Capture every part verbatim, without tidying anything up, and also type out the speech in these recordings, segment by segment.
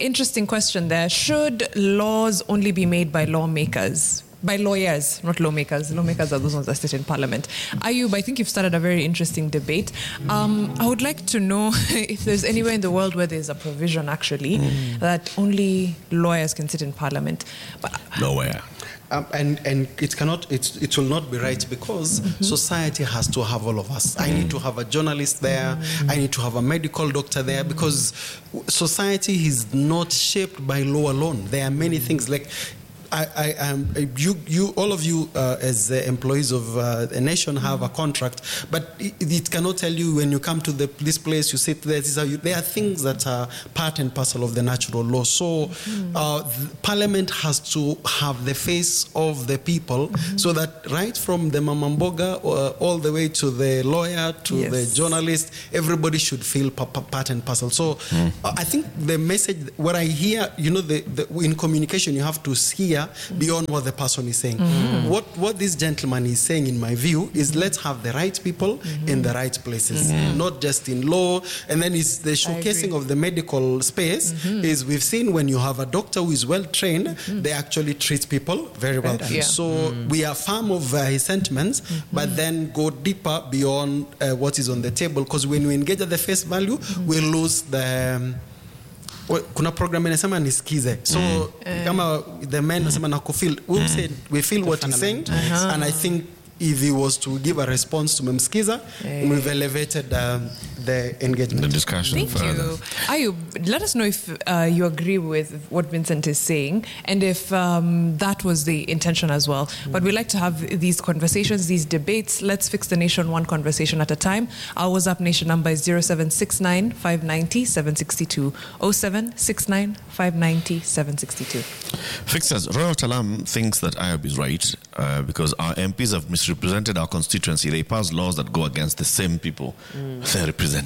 interesting question there. Should laws only be made by lawmakers? By lawyers, not lawmakers. Lawmakers are those ones that sit in parliament. Ayub, I think you've started a very interesting debate. Um, I would like to know if there's anywhere in the world where there's a provision, actually, mm. that only lawyers can sit in parliament. But nowhere. Um, and and it cannot, it, it will not be right because mm-hmm. society has to have all of us. Mm. I need to have a journalist there. Mm. I need to have a medical doctor there because society is not shaped by law alone. There are many things like I, I um, you, you, all of you uh, as uh, employees of uh, a nation have a contract, but it, it cannot tell you when you come to the, this place, you sit there, this is how you, there are things that are part and parcel of the natural law. So mm-hmm. uh, Parliament has to have the face of the people mm-hmm. so that right from the Mamamboga uh, all the way to the lawyer, to yes. the journalist, everybody should feel pa- pa- part and parcel. So mm. uh, I think the message, what I hear, you know, the, the, in communication you have to hear beyond what the person is saying. Mm-hmm. What what this gentleman is saying, in my view, is let's have the right people mm-hmm. in the right places, mm-hmm. not just in law. And then it's the showcasing of the medical space mm-hmm. is we've seen when you have a doctor who is well trained, mm-hmm. they actually treat people very well. Yeah. So mm-hmm. we are firm of uh, his sentiments, mm-hmm. but then go deeper beyond uh, what is on the table, because when we engage at the face value, mm-hmm. we lose the... Um, kuna program inasema nisikize so mm. kama the men nasema na kufeel we mm. say we feel what he's saying uh-huh. and I think if he was to give a response to memskiza hey. we've elevated um, the engagement, the discussion Thank further. you. Ayub, let us know if uh, you agree with what Vincent is saying and if um, that was the intention as well. Mm. But we like to have these conversations, these debates. Let's fix the nation one conversation at a time. Our WhatsApp nation number is zero seven six nine, five nine zero, seven six two, zero seven six nine, five nine zero, seven six two. Fixers, Royal Talam thinks that Ayub is right uh, because our M Ps have misrepresented our constituency. They pass laws that go against the same people mm. they're representing.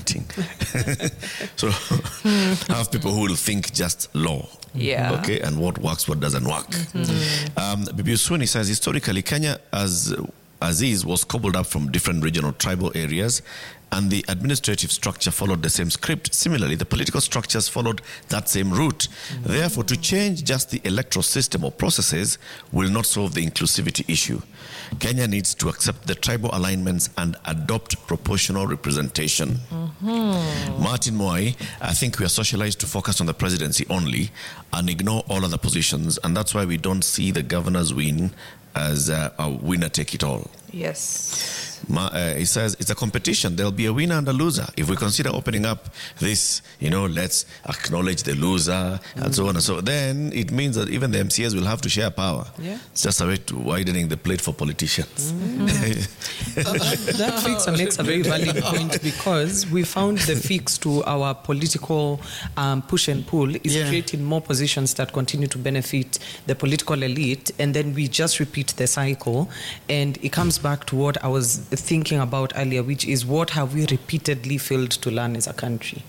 So have people who will think just law. Yeah. Okay, and what works, what doesn't work. Mm-hmm. Um, Bibi Usuni says historically Kenya as Aziz was cobbled up from different regional tribal areas, and the administrative structure followed the same script. Similarly, the political structures followed that same route. Mm-hmm. Therefore, to change just the electoral system or processes will not solve the inclusivity issue. Kenya needs to accept the tribal alignments and adopt proportional representation. Mm-hmm. Martin Moi, I think we are socialized to focus on the presidency only and ignore all other positions, and that's why we don't see the governors win as uh, a winner take it all. Yes. Ma, uh, he says it's a competition. There'll be a winner and a loser. If we consider opening up this, you know, let's acknowledge the loser mm. and so on and so on, then it means that even the M C As will have to share power. Yeah. It's just a way to widening the plate for politicians. Mm-hmm. uh, that, that fix makes a very valid point because we found the fix to our political um, push and pull is yeah. creating more positions that continue to benefit the political elite, and then we just repeat the cycle, and it comes back to what I was thinking about earlier, which is what have we repeatedly failed to learn as a country?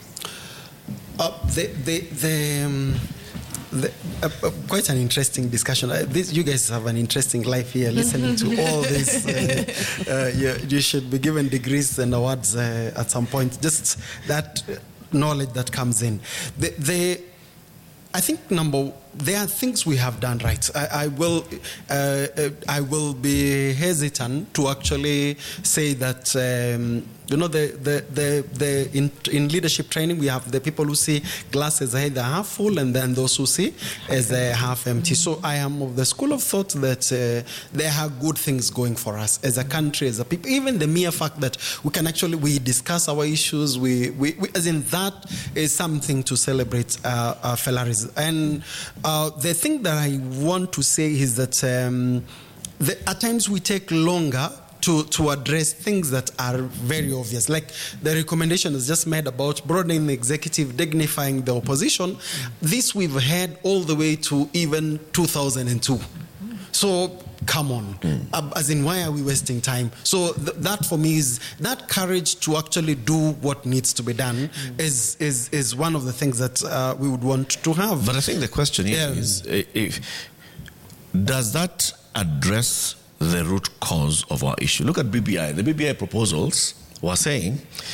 Uh, the the, the, um, the uh, uh, quite an interesting discussion. Uh, this, you guys have an interesting life here, listening to all this. Uh, uh, you, you should be given degrees and awards uh, at some point. Just that knowledge that comes in. The, the I think number there are things we have done right. I, I will uh, I will be hesitant to actually say that um, you know the the the, the in, in leadership training we have the people who see glasses either half full and then those who see as a half empty. So I am of the school of thought that uh, there are good things going for us as a country, as a people. Even the mere fact that we can actually we discuss our issues, we, we, we as in that is something to celebrate uh, our fellows. And uh, the thing that I want to say is that um, the, at times we take longer to, to address things that are very obvious. Like the recommendation is just made about broadening the executive, dignifying the opposition. This we've had all the way to even two thousand two. So come on, mm. uh, as in why are we wasting time? So th- that for me is that courage to actually do what needs to be done mm. is, is is one of the things that uh, we would want to have. But I think the question yeah. is, if, does that address the root cause of our issue? Look at B B I. The B B I proposals were saying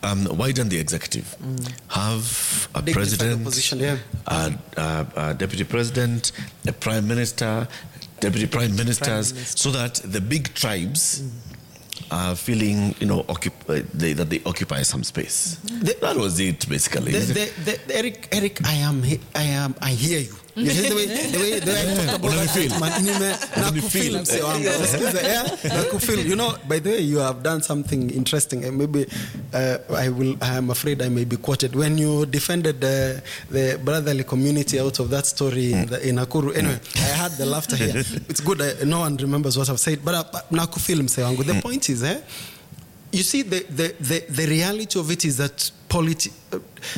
um, widen the executive. Mm. Have a Dignify president, the position, yeah. a, a, a deputy president, a prime minister, deputy prime ministers, prime minister. so that the big tribes mm. are feeling, you know, occup- they, that they occupy some space. The, that was it, basically. The, the, the, the, Eric, Eric, I am, I am, I hear you. You hear the way, the way, the way I talked about that feel. Man, nakufeel, mse wangu. Nakufeel. You know, by the way, you have done something interesting, and maybe uh, I will. I am afraid I may be quoted when you defended the, the brotherly community out of that story in, the, in Nakuru. Anyway, I had the laughter here. It's good. I, no one remembers what I've said, but uh, nakufeel, mse wangu. The point is, eh, you see, the, the, the, the reality of it is that politi- uh,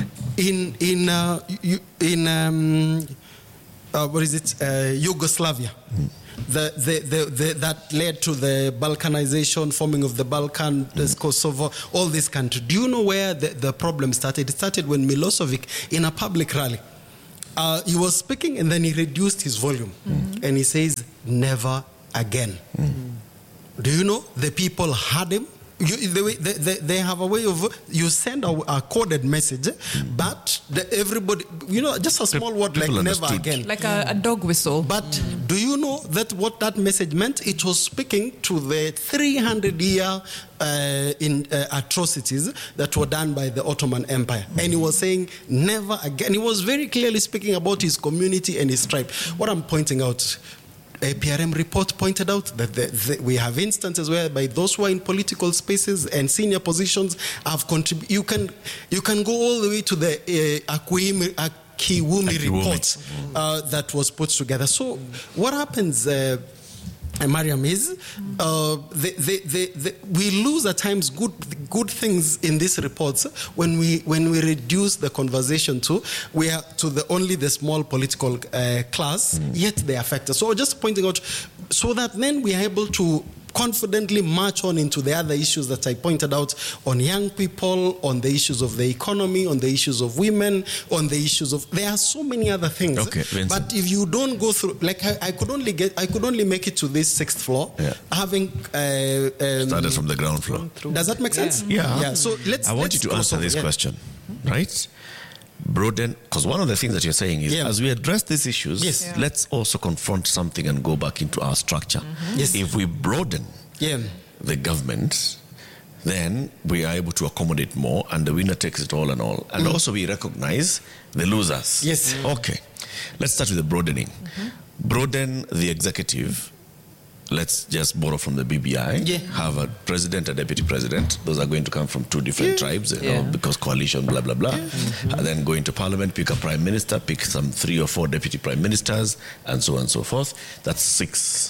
in in uh, you, in. Um, Uh, what is it? Uh, Yugoslavia. Mm. The, the, the, the, that led to the Balkanization, forming of the Balkan, mm. Kosovo, all these countries. Do you know where the, the problem started? It started when Milosevic, in a public rally, uh, he was speaking and then he reduced his volume. Mm. And he says, never again. Mm. Do you know the people heard him? You, they, they, they have a way of, you send a, a coded message, mm. but the, everybody, you know, just a small word like never again. Like a, a dog whistle. But mm. do you know that what that message meant? It was speaking to the three hundred year uh, in uh, atrocities that were done by the Ottoman Empire. Mm. And he was saying never again. He was very clearly speaking about his community and his tribe. What I'm pointing out, a P R M report pointed out that the, the, we have instances whereby those who are in political spaces and senior positions have contributed. You can, you can go all the way to the uh, Akiwumi, Akiwumi report uh, that was put together. So what happens, uh, Mariam, is uh, they, they, they, they, we lose at times good good things in these reports when we when we reduce the conversation to we are to the only the small political uh, class, mm. yet they affect us. So just pointing out, so that then we are able to confidently march on into the other issues that I pointed out on young people, on the issues of the economy, on the issues of women, on the issues of, there are so many other things. Okay, but if you don't go through, like I, I could only get, I could only make it to this sixth floor, yeah. having uh, um, started from the ground floor. Does that make sense? Yeah. Yeah. yeah. So let's. I want let's you to answer this yeah. question, right? Broaden, because one of the things that you're saying is, yeah. as we address these issues, yes. yeah. let's also confront something and go back into our structure. Mm-hmm. Yes. If we broaden yeah. the government, then we are able to accommodate more, and the winner takes it all and all. And mm. also we recognize the losers. Yes. Mm. Okay. Let's start with the broadening. Mm-hmm. Broaden the executive. Let's just borrow from the B B I. Yeah. Have a president, a deputy president. Those are going to come from two different yeah. tribes, you yeah. know, because coalition, blah, blah, blah. Yeah. Mm-hmm. And then go into parliament, pick a prime minister, pick some three or four deputy prime ministers, and so on and so forth. That's six.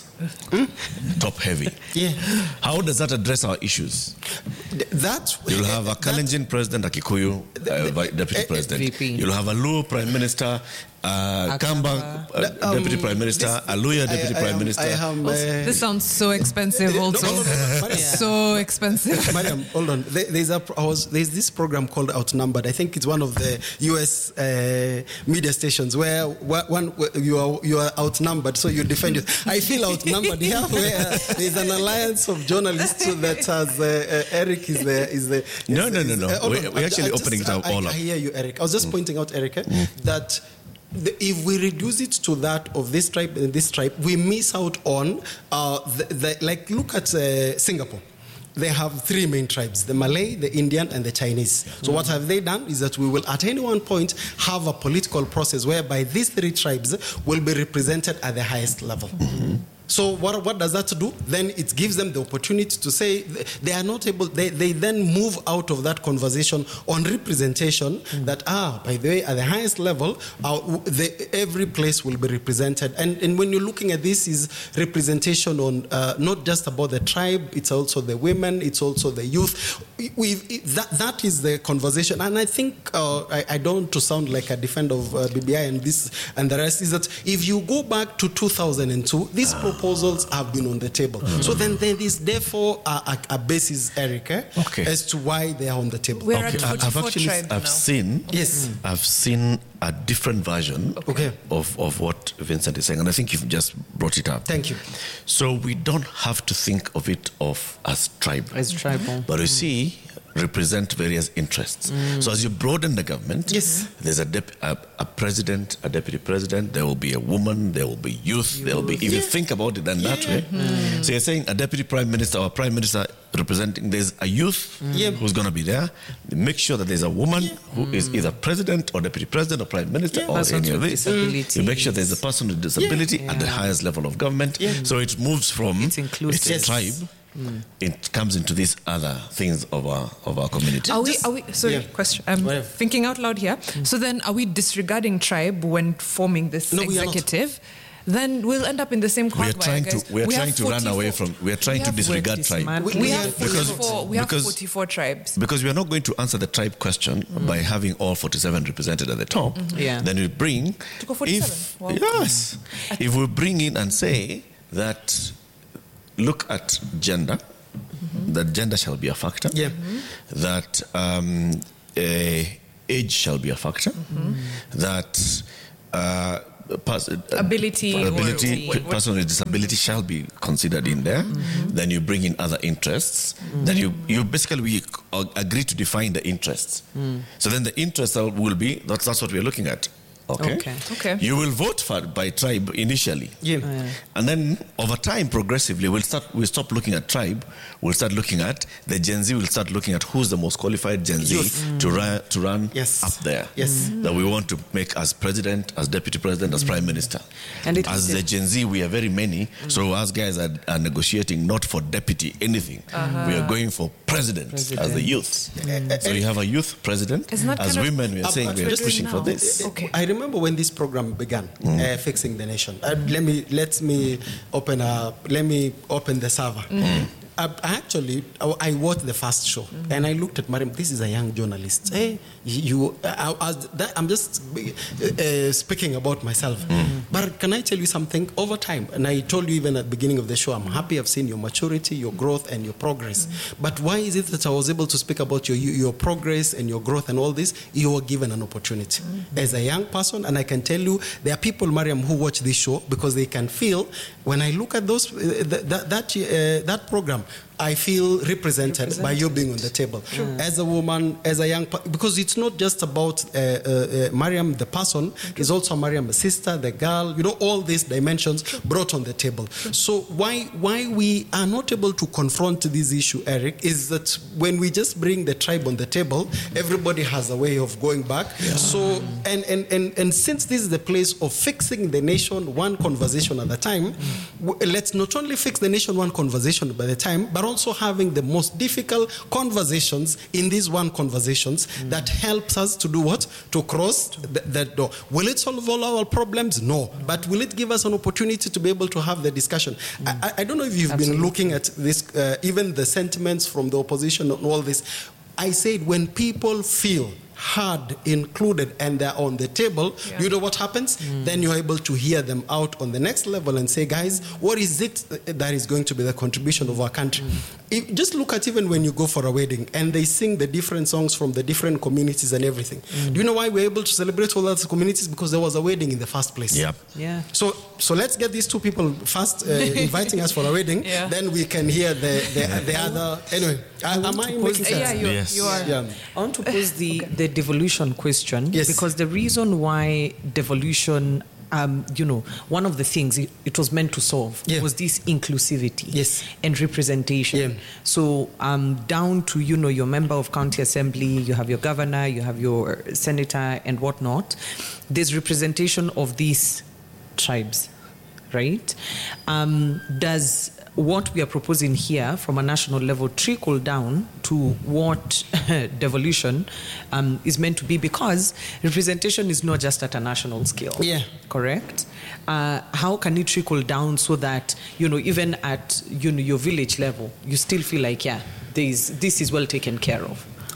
Mm. Top heavy. Yeah. How does that address our issues? That You'll have a Kalenjin president, a Kikuyu uh, deputy uh, president. V P. You'll have a Luo prime minister, uh, Kamba uh, um, deputy prime minister, this, a Luya deputy I, I prime am, minister. I am, uh, This sounds so expensive. Also, no, no, no, no, yeah. so expensive. Mariam, hold on. There, there's a I was, there's this program called Outnumbered. I think it's one of the U S uh, media stations where one you are you are outnumbered, so you defend it. I feel outnumbered here, where there's an alliance of journalists that has uh, uh, Eric is the is the. Is no, no, the, no, no, uh, We're, we're actually I, I opening just, it up I, all I, up. I hear you, Eric. I was just mm. pointing out, Eric, eh, mm. that. The, if we reduce it to that of this tribe and this tribe, we miss out on uh, the, the, like look at uh, Singapore. They have three main tribes: the Malay, the Indian, and the Chinese. So mm. what have they done is that we will at any one point have a political process whereby these three tribes will be represented at the highest level. Mm-hmm. So what, what does that do? Then it gives them the opportunity to say they are not able, they, they then move out of that conversation on representation mm. that, ah, by the way, at the highest level, uh, the, every place will be represented. And, and when you're looking at this is representation on uh, not just about the tribe, it's also the women, it's also the youth. We, that, that is the conversation. And I think, uh, I, I don't want to sound like a defender of uh, B B I and this and the rest, is that if you go back to two thousand two, this ah. proposals have been on the table. Mm. So then there is therefore a, a, a basis, Eric, eh, okay. as to why they are on the table. We're okay. at I've actually tribe I've now. seen yes mm. I've seen a different version okay. of, of what Vincent is saying, and I think you've just brought it up. Thank you. So we don't have to think of it of as tribe. As tribal. But you see, represent various interests. Mm. So as you broaden the government, yes. there's a, dep- a, a president, a deputy president, there will be a woman, there will be youth, youth. there will be, if yeah. you think about it then yeah. that way. Mm. So you're saying a deputy prime minister or prime minister representing, there's a youth mm. who's going to be there. Make sure that there's a woman yeah. who mm. is either president or deputy president or prime minister yeah. or any of this. You make sure there's a person with disability yeah. at the highest level of government. Yeah. So it moves from it's inclusive. It's a tribe. Mm. It comes into these other things of our of our community. Are we? Are we? Sorry, yeah. question. I'm well, thinking out loud here. Mm. So then, are we disregarding tribe when forming this no, executive? Then we'll end up in the same quagmire. We are trying guys. to we are we trying to run away from. We are trying we to disregard tribe. We, we have forty-four. We have because, forty-four tribes. Because we are not going to answer the tribe question mm. by having all forty-seven represented at the top. Mm-hmm. Yeah. Then we bring. To go forty-seven. If, wow. Yes. If we bring in and say that, look at gender. Mm-hmm. That gender shall be a factor. Yeah. Mm-hmm. That um, uh, age shall be a factor. Mm-hmm. That uh, pers- ability, ability, or, person with disability shall be considered in there. Mm-hmm. Then you bring in other interests. Mm-hmm. Then you you basically we agree to define the interests. Mm. So then the interest will be that's that's what we're looking at. Okay. okay. Okay. You will vote for by tribe initially. Yeah. Oh, yeah. And then over time, progressively, we'll start. We'll stop looking at tribe. We'll start looking at the Gen Z. We'll start looking at who's the most qualified Gen Z mm. to run to run yes. up there. Yes. Mm. That we want to make as president, as deputy president, as mm. prime minister. And it as the Gen Z, we are very many. Mm. So us guys are, are negotiating not for deputy anything. Uh-huh. We are going for president, president. as the youth. Mm. So you have a youth president. As women, we are saying we are pushing now. for this. Okay. I remember when this program began, mm. uh, fixing the nation. Uh, let me let me open a let me open the server. Mm. I, actually, I, I watched the first show mm. and I looked at Mariam. This is a young journalist. Hey, you, I, I, that, I'm just uh, speaking about myself. Mm. But can I tell you something? Over time, and I told you even at the beginning of the show, I'm happy I've seen your maturity, your growth, and your progress. Mm. But why is it that I was able to speak about your your progress and your growth and all this? You were given an opportunity mm. as a young person, and I can tell you there are people, Mariam, who watch this show because they can feel when I look at those uh, that that uh, that program. I feel represented, represented by you being on the table. Sure. As a woman, as a young, because it's not just about uh, uh, uh, Mariam, the person, okay. it's also Mariam, the sister, the girl, you know, all these dimensions sure. brought on the table. Sure. So why why we are not able to confront this issue, Eric, is that when we just bring the tribe on the table, everybody has a way of going back. Yeah. So, and, and, and, and since this is the place of fixing the nation one conversation at a time, mm. w- let's not only fix the nation one conversation by the time, but also having the most difficult conversations in these one conversations mm. that helps us to do what? To cross the, that door. Will it solve all our problems? No. But will it give us an opportunity to be able to have the discussion? Mm. I, I don't know if you've Absolutely. been looking at this, uh, even the sentiments from the opposition and all this. I said when people feel heard, included, and they're on the table, yeah. you know what happens? Mm. Then you're able to hear them out on the next level and say, guys, what is it that is going to be the contribution of our country? Mm. If, just look at even when you go for a wedding and they sing the different songs from the different communities and everything. Mm. Do you know why we're able to celebrate all those communities? Because there was a wedding in the first place. Yep. Yeah. So so let's get these two people first uh, inviting us for a wedding, yeah. then we can hear the, the, the other. Anyway, I am I making sense? Yeah, you, yes. you are. Yeah. I want to pose the, okay. the devolution question yes. because the reason why devolution, um, you know, one of the things it, it was meant to solve yeah. was this inclusivity yes. and representation. Yeah. So um, down to, you know, your member of county assembly, you have your governor, you have your senator and whatnot. There's representation of these tribes, right? Um, does what we are proposing here from a national level trickle down to what devolution um, is meant to be? Because representation is not just at a national scale. Yeah. Correct? Uh, how can it trickle down so that, you know, even at, you know, your village level, you still feel like, yeah, there is, this is well taken care of?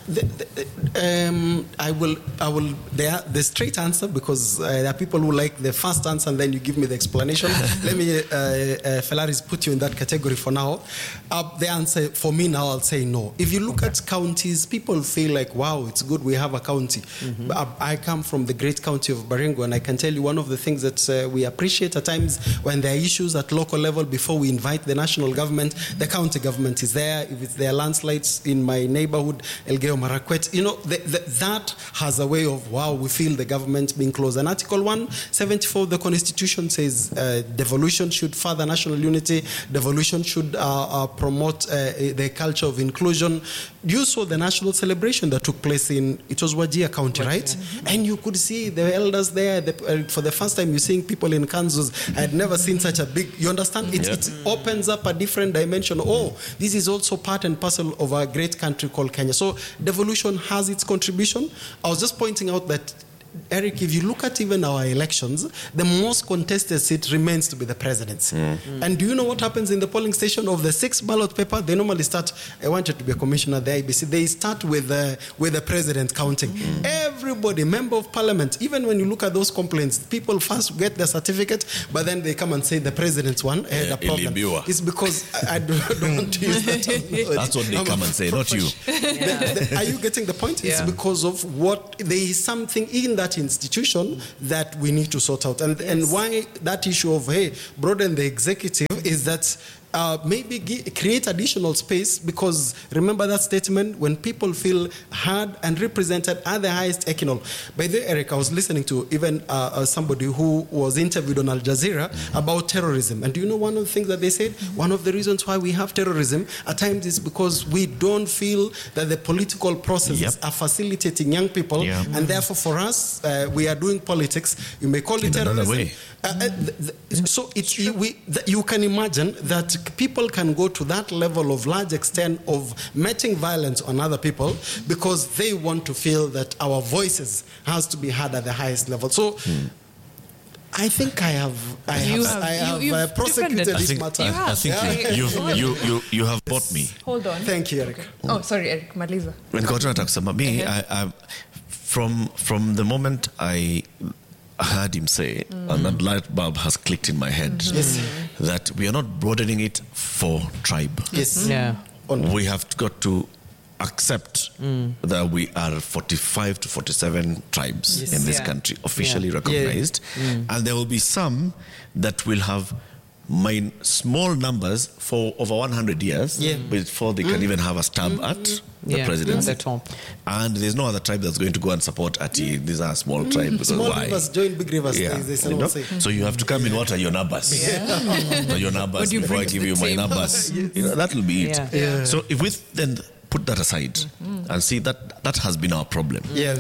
the, the, um, I will, I will. The, the straight answer, because uh, there are people who like the first answer and then you give me the explanation. Let me, uh, uh, Felaris, put you in that category for now. Uh, the answer for me now, I'll say no. If you look okay. at counties, people feel like, wow, it's good we have a county. Mm-hmm. I, I come from the great county of Baringo, and I can tell you one of the things that uh, we appreciate at times when there are issues at local level, before we invite the national government, the county government is there. If it's there are landslides in my neighborhood, Elgeyo Marakwet, you know, the, the, that has a way of, wow, we feel the government being close. And Article one seventy-four of the Constitution says uh, devolution should further national unity, devolution should uh, uh, promote uh, the culture of inclusion. You saw the national celebration that took place in, it was Wajir County, right? Mm-hmm. And you could see the elders there. The, uh, for the first time, you're seeing people in Kansas. I had never seen such a big, you understand? It, yeah. it opens up a different dimension. Oh, this is also part and parcel of a great country called Kenya. So devolution has its contribution. I was just pointing out that, Eric, if you look at even our elections, the most contested seat remains to be the presidency. Mm. Mm. And do you know what happens in the polling station of the six ballot paper? They normally start, I wanted to be a commissioner at the I B C, they start with the, with the president counting. Mm. Everybody, member of parliament, even when you look at those complaints, people first get the certificate, but then they come and say the president's one had uh, a problem. It's because I, I don't, don't want to use that term. That's what they I'm come and say, not you. Yeah. The, the, are you getting the point? Yeah. It's because of what, there is something in that institution that we need to sort out. And, yes. and why that issue of, hey, broaden the executive is that Uh, maybe give, create additional space, because remember that statement, when people feel heard and represented at the highest echelon. By the way, Eric, I was listening to even uh, uh, somebody who was interviewed on Al Jazeera mm-hmm. about terrorism. And do you know one of the things that they said? Mm-hmm. One of the reasons why we have terrorism at times is because we don't feel that the political processes yep. are facilitating young people. Yep. And therefore, for us, uh, we are doing politics. You may call it in terrorism. Another way. Uh, uh, th- th- so it's, we, th- you can imagine that people can go to that level of large extent of meting violence on other people because they want to feel that our voices has to be heard at the highest level. So hmm. I think I have, I have, have, I have you, uh, prosecuted this think, matter. You I think yeah. you, you, you, you have bought me. Hold on. Thank you, Eric. Okay. Oh, sorry, Eric. Maliza. When Gordon talks about me, I, I, from from the moment I heard him say, mm. and that light bulb has clicked in my head, mm-hmm. yes. that we are not broadening it for tribe. Yes. Mm-hmm. Yeah. We have got to accept mm. that we are forty-five to forty-seven tribes yes. in this yeah. country, officially yeah. recognized. Yeah. Mm. And there will be some that will have my small numbers for over one hundred years yeah. before they mm. can even have a stab mm. at the yeah. presidency. At the top. And there's no other tribe that's going to go and support Ati. These are small mm. tribes. Small why? rivers join big rivers. Yeah. They say, you know? say. So you have to come in what are your numbers? Yeah. your numbers you before I give you my table? numbers. Yes. You know, that will be it. Yeah. Yeah. So if we then put that aside mm-hmm. and see that that has been our problem. Yeah.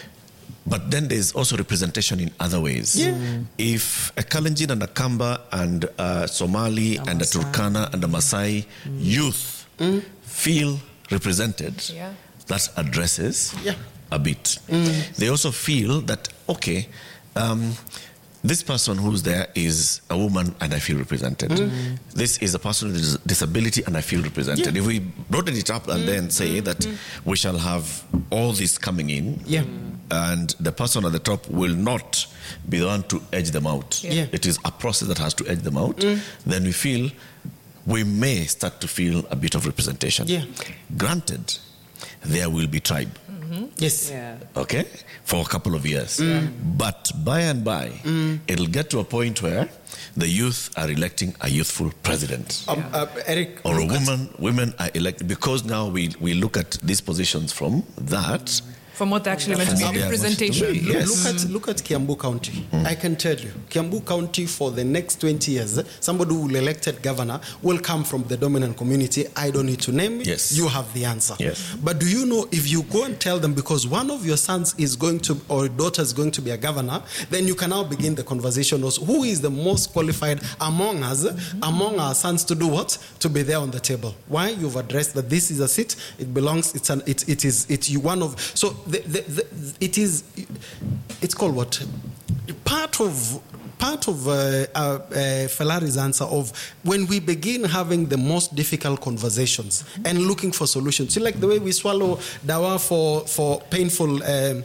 But then there's also representation in other ways. Yeah. Mm. If a Kalenjin and a Kamba and a Somali a and a Turkana and a Maasai mm. youth mm. feel represented, yeah. that addresses yeah. a bit. Mm. They also feel that, okay, um, this person who's there is a woman and I feel represented. Mm. This is a person with disability and I feel represented. Yeah. If we broaden it up and mm. then say mm. that mm. we shall have all this coming in, yeah. and the person at the top will not be the one to edge them out. Yeah. It is a process that has to edge them out. Mm. Then we feel, we may start to feel a bit of representation. Yeah. Granted, there will be tribe. Mm-hmm. Yes. Yeah. Okay? For a couple of years. Mm. But by and by, mm. it'll get to a point where the youth are electing a youthful president. Um, uh, Eric. Or a woman, women are elected, because now we, we look at these positions from that. Mm. From what they actually meant to be representation. To be, yes. Look at look at Kiambu County. Mm. I can tell you, Kiambu County for the next twenty years, somebody who will elected governor will come from the dominant community. I don't need to name it. Yes. You have the answer. Yes. But do you know, if you go and tell them, because one of your sons is going to, or daughter is going to be a governor, then you can now begin the conversation also. Who is the most qualified among us, mm-hmm. among our sons to do what? To be there on the table. Why? You've addressed that this is a seat, it belongs, it's an, it, it is, it's you one of, so the, the, the, it is, it's called what? Part of part of uh, uh, uh, Felari's answer of when we begin having the most difficult conversations and looking for solutions, see, like the way we swallow dawa for for painful. Um,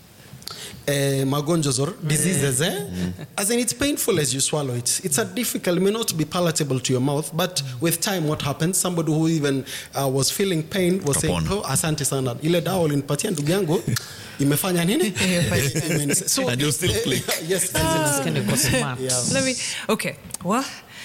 Uh, magonjos or diseases, eh? Mm. As in, it's painful as you swallow it. It's a difficult, it may not be palatable to your mouth, but with time, what happens? Somebody who even uh, was feeling pain was saying, "Oh, asante sana, ile dawa ulinipatia ndugu yangu imefanya nini?" So, and you still click. Yes, Ah. Kind of smart. Yeah. Let me, okay, well,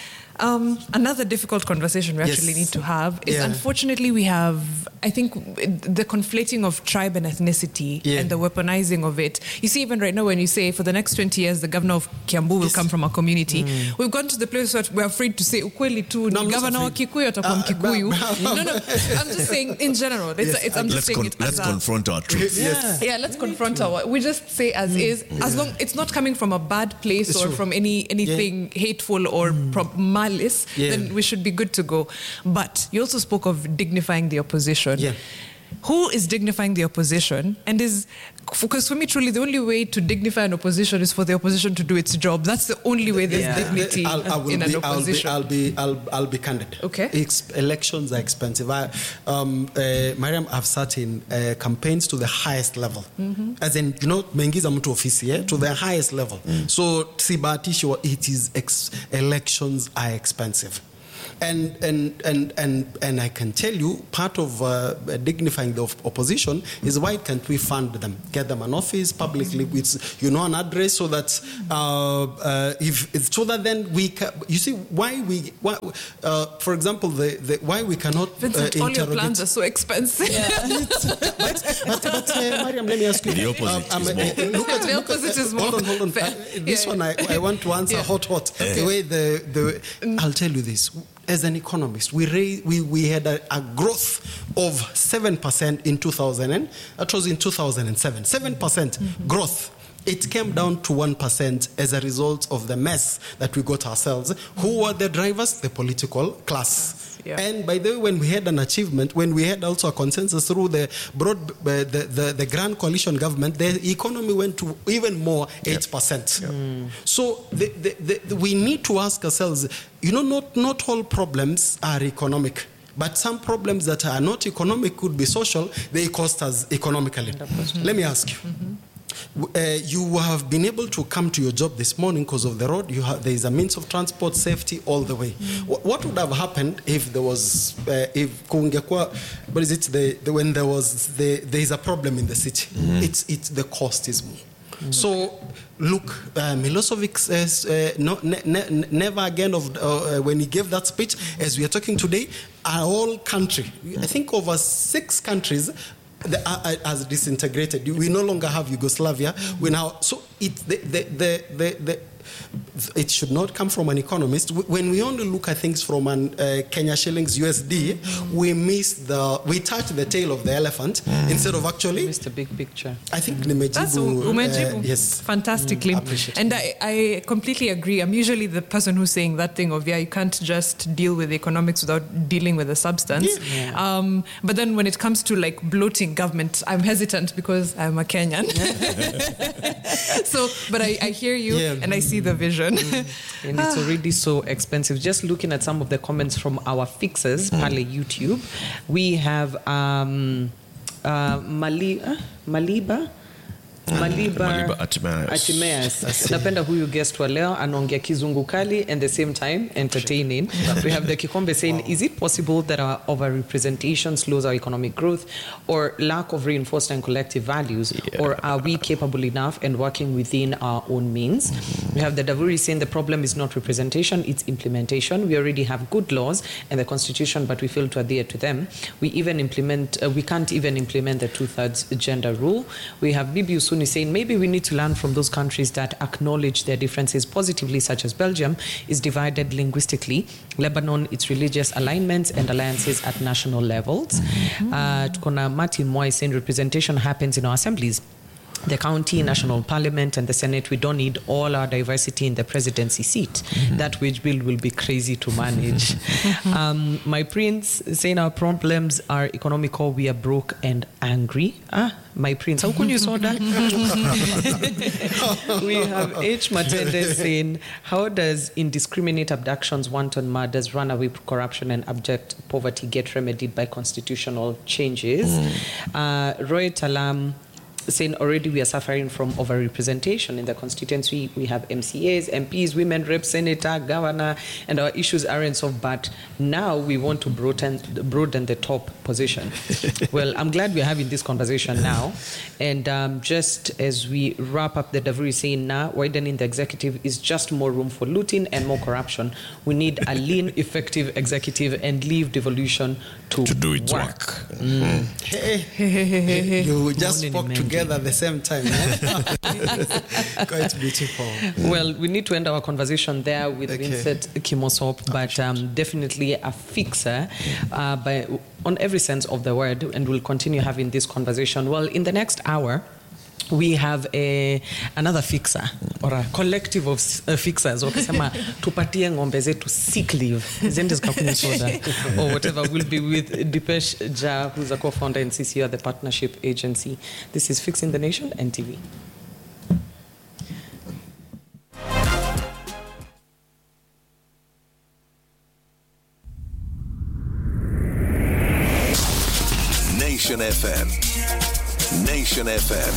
um, another difficult conversation we Yes. actually need to have is, Yeah. unfortunately, we have, I think, the conflating of tribe and ethnicity Yeah. and the weaponizing of it. You see, even right now, when you say for the next twenty years, the governor of Kiambu will Yes. come from our community, we've gone to the place where we're afraid to say, ukweli tu, No, I'm not governor wa afraid. Kikuyu atakuwa Uh, Mkikuyu. but- No, no, I'm just saying in general. It's, Yes, it's, I'm just Let's, saying con- it let's as a- confront our truth. Yes. yeah, let's confront our. We just say as is, as long it's not coming from a bad place It's or true. from any anything hateful or pro- malice. Yeah. Then we should be good to go. But you also spoke of dignifying the opposition. Yeah. Who is dignifying the opposition? And is, because for me, truly, the only way to dignify an opposition is for the opposition to do its job. That's the only way there's Yeah. dignity I'll, I will in be, an I'll be, opposition. I'll be, I'll, I'll be candid. Okay. Ex- elections are expensive. I, um, uh, Mariam, I've sat in uh, campaigns to the highest level. As in, you know, mengiza mtu ofisi, yeah? To the highest level. So, sibatishi, it is, ex- elections are expensive. And, and, and, and, and I can tell you, part of uh, dignifying the op- opposition is why can't we fund them? Get them an office publicly with, you know, an address so that, uh, uh, if, if, so that then we can, you see, why we, why, uh, for example, the, the, why we cannot uh, Vincent, all your interrogate- plans are so expensive. but, but, but uh, Mariam, let me ask you. The opposite Um, is um, more. uh, Look at, The look at- opposite is hold more on, hold on. fair. Uh, this Yeah, one I, I want to answer Yeah. hot, hot. The way the, the I'll tell you this. As an economist, we raised, we, we had a, a growth of seven percent in two thousand, and that was in two thousand seven. seven percent growth. It came down to one percent as a result of the mess that we got ourselves. Who were the drivers? The political class. Yeah. And by the way, when we had an achievement, when we had also a consensus through the broad, uh, the, the, the grand coalition government, the economy went to even more, eight percent. So the, the, the, we need to ask ourselves, you know, not, not all problems are economic. But some problems that are not economic could be social, they cost us economically. Let me ask you. Uh, you have been able to come to your job this morning because of the road. You have, there is a means of transport, safety all the way. Wh- What would have happened if there was, uh, if kungekwa, what is it? The, the, when there was, the, there is a problem in the city. It's, it's the cost is more. So, look, uh, Milosevic says, uh, no, ne- ne- never again of uh, when he gave that speech, as we are talking today, our whole country, I think over six countries, the, uh, as disintegrated. We no longer have Yugoslavia. We now, so it, the, the, the, the, the, it should not come from an economist. When we only look at things from an uh, Kenya shillings U S D, we miss the, we touch the tail of the elephant instead of actually. Missed the big picture. I think nimejibu. That's umejibu. Uh, yes. Fantastically. Appreciate and I, I completely agree. I'm usually the person who's saying that thing of, yeah, you can't just deal with the economics without dealing with the substance. Yeah. Um, but then when it comes to like bloating government, I'm hesitant because I'm a Kenyan. So, but I, I hear you Yeah. and I see the vision. And it's already so expensive. Just looking at some of the comments from our fixers, Pale YouTube, we have um, uh, Mali, uh, Maliba. Maliba, Maliba Atimeas. Atimeas. Napenda huyu guest wa leo anaongea kizungu kali and the same time entertaining. We have the Kikombe saying, wow. Is it possible that our overrepresentation slows our economic growth or lack of reinforced and collective values? Yeah. Or are we capable enough and working within our own means? Mm-hmm. We have the Davuri saying the problem is not representation, it's implementation. We already have good laws and the constitution, but we fail to adhere to them. We even implement, uh, we can't even implement the two-thirds gender rule. We have Bibi Usuni saying maybe we need to learn from those countries that acknowledge their differences positively, such as Belgium is divided linguistically, Lebanon, its religious alignments and alliances at national levels. Mm-hmm. Uh, tukona Martin Moy saying representation happens in our assemblies. the county, national parliament, and the Senate. We don't need all our diversity in the presidency seat. Mm-hmm. That wage bill will be crazy to manage. um, my prince saying our problems are economical. We are broke and angry. Ah, my prince. How can you saw that? We have H. Matende saying, how does indiscriminate abductions, wanton murders, runaway corruption, and abject poverty get remedied by constitutional changes? Mm. Uh, Roy Talam saying already we are suffering from overrepresentation in the constituency. We have M C As, M Ps, women reps, senator, governor, and our issues aren't so bad. Now we want to broaden, broaden the top position. Well, I'm glad we're having this conversation now. And um, just as we wrap up, the Davuri saying now, widening the executive is just more room for looting and more corruption. We need a lean, effective executive and leave devolution to, to do its work. work. Mm. Hey, hey, hey, you just spoke together at the same time. Eh? Quite beautiful. Well, we need to end our conversation there with okay. Vincent Kimosop, but um, definitely a fixer uh, by, on every sense of the word, and we'll continue having this conversation. Well, in the next hour, we have a another fixer or a collective of uh, fixers wakisema tupatie ng'ombe zetu sick leave zende zikakunywa soda or whatever. Will be with Dipesh Jha, who's a co-founder and C C O at the partnership agency. This is Fixing the Nation, N T V. Nation F M. Nation F M.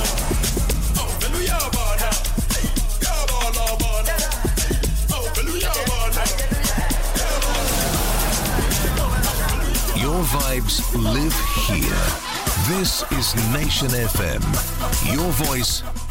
Your vibes live here. This is Nation F M. Your voice,